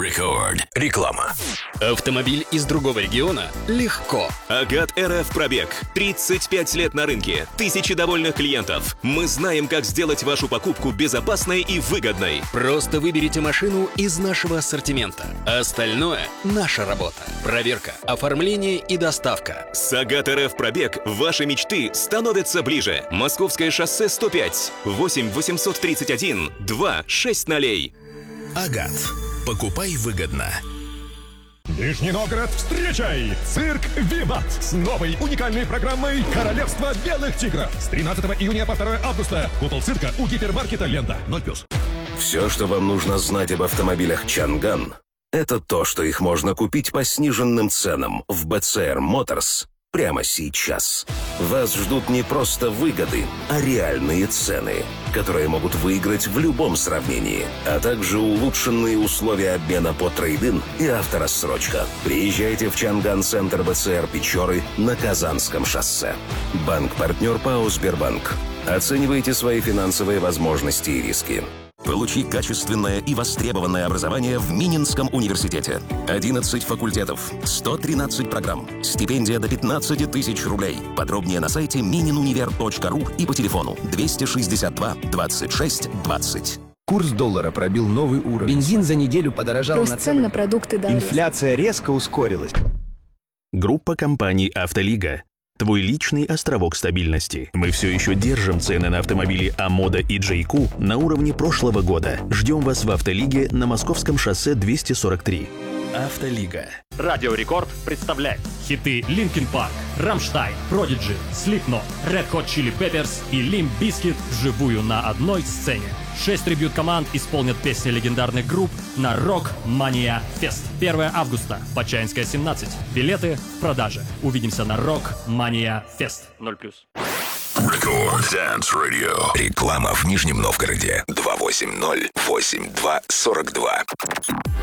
Рекорд. Реклама. Автомобиль из другого региона легко. Агат РФ пробег. 35 лет на рынке. Тысячи довольных клиентов. Мы знаем, как сделать вашу покупку безопасной и выгодной. Просто выберите машину из нашего ассортимента. Остальное – наша работа. Проверка, оформление и доставка. С Агат РФ пробег ваши мечты становятся ближе. Московское шоссе 105. 8 831 260. Агат. Покупай выгодно. Нижний Новгород, встречай! Цирк «Виват» с новой уникальной программой «Королевство белых тигров». С 13 июня по 2 августа. Купол цирка у гипермаркета «Лента». 0+. Все, что вам нужно знать об автомобилях Чанган, это то, что их можно купить по сниженным ценам в BCR Motors прямо сейчас. Вас ждут не просто выгоды, а реальные цены, которые могут выиграть в любом сравнении, а также улучшенные условия обмена по трейд-ин и авторассрочка. Приезжайте в Чанган-центр БЦР Печоры на Казанском шоссе. Банк-партнер ПАО «Сбербанк». Оценивайте свои финансовые возможности и риски. Получи качественное и востребованное образование в Мининском университете. 11 факультетов, 113 программ, стипендия до 15 тысяч рублей. Подробнее на сайте mininunivер.ру и по телефону 262 26 20. Курс доллара пробил новый уровень. Бензин за неделю подорожал Рост цен на продукты дороже. Инфляция резко ускорилась. Группа компаний «Автолига». Твой личный островок стабильности. Мы все еще держим цены на автомобили «Амода» и «Джейку» на уровне прошлого года. Ждем вас в «Автолиге» на Московском шоссе 243. «Автолига». Радио Рекорд представляет хиты Linkin Park, Rammstein, Prodigy, Slipknot, Red Hot Chili Peppers и Limp Bizkit вживую на одной сцене. 6 трибьют-команд исполнят песни легендарных групп на Rock Mania Fest. 1 августа, Почаинская, 17. Билеты в продаже. Увидимся на Rock Mania Fest. 0+. Рекорд Dance Radio. Реклама в Нижнем Новгороде. 280-82-42.